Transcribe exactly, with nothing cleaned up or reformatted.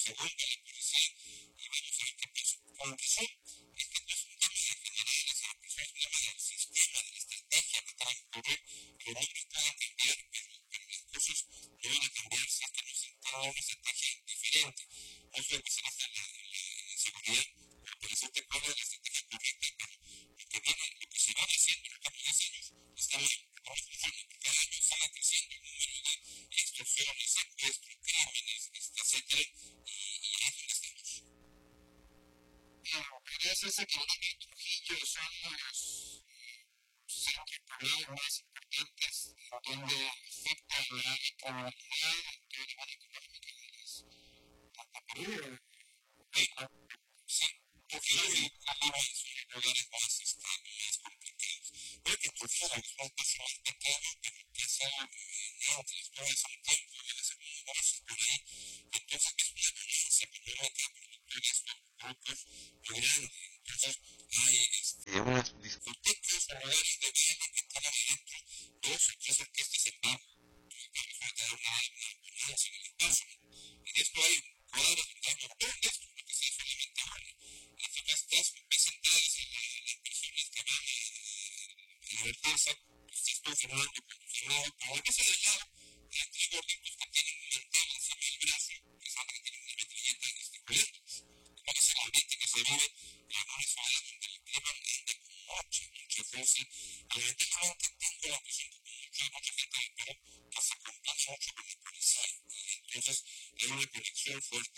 según de la policía y vamos a ver qué pasa. Conclusión es que no es un tema de generales y de personas, es un tema del sistema, de la estrategia que trae a ocurrir. Los números pueden cambiar, pero, pero las cosas no van a cambiar si es que no se entiende una estrategia diferente. No sé qué se hace en la, en la, en la seguridad, pero para hacerte cuál es la estrategia correcta, pero lo que viene, lo que se viene haciendo en los últimos diez años está mal, no funciona, porque cada año sigue creciendo el número de extorsiones, secuestros, crímenes, etcétera, y, y ahí es donde estamos. Pero parece ser que Lima y Trujillo son los centros poblados más importantes donde afecta a la criminalidad y toda la base económica de las tanto Perú. Sí, Trujillo y Lima son los lugares más, este, más complicados. Creo que Trujillo es un paso más pequeño, pero que sea entre las pruebas un tiempo y la segunda dosis por ahí. Entonces es una ganancia económica productores por grupos muy grande. Entonces hay este, unas discotecas o lugares de baile que tienen adentro dos o tres orquestas en vivo. Vamos a dar una, una ganancia en el paso. Y de esto hay cuadros donde hay un montón de esto, lo que sea solamente uno. Entonces es presentadas a la, las personas que van a, a divertirse, pues estoy firmando con tu firmado, pero la mesa de al lado, hay tres gorditos que tienen un mantel encima del brazo, que son que tienen una metralleta en este colegio. Creo que es el ambiente que se vive en una ciudad donde el clima anda con mucha, mucha fuerza. Y lamentablemente tengo la impresión que mucha, mucha gente del Perú que se acompaña mucho con la policía. Entonces hay una conexión fuerte